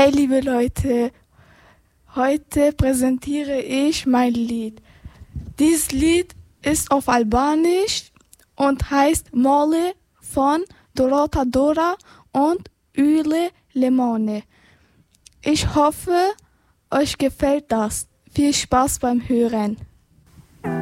Hi liebe Leute, heute präsentiere ich mein Lied. Dieses Lied ist auf Albanisch und heißt Mole von Dorota Dora und Yle Lemone. Ich hoffe, euch gefällt das. Viel Spaß beim Hören.